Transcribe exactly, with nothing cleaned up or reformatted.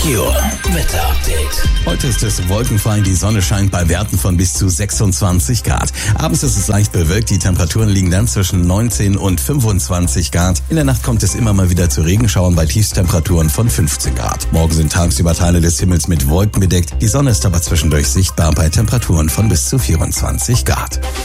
Your Wetter Update. Heute ist es wolkenfrei, die Sonne scheint bei Werten von bis zu sechsundzwanzig Grad. Abends ist es leicht bewölkt, die Temperaturen liegen dann zwischen neunzehn und fünfundzwanzig Grad. In der Nacht kommt es immer mal wieder zu Regenschauern bei Tiefstemperaturen von fünfzehn Grad. Morgen sind tagsüber Teile des Himmels mit Wolken bedeckt. Die Sonne ist aber zwischendurch sichtbar bei Temperaturen von bis zu vierundzwanzig Grad.